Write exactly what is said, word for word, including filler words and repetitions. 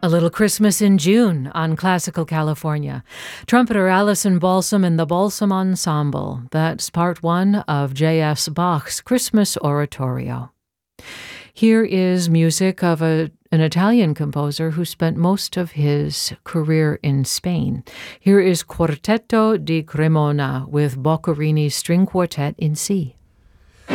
A Little Christmas in June on Classical California. Trumpeter Allison Balsam and the Balsam Ensemble. That's part one of J S Bach's Christmas Oratorio. Here is music of a, an Italian composer who spent most of his career in Spain. Here is Quartetto di Cremona with Boccherini's String Quartet in C.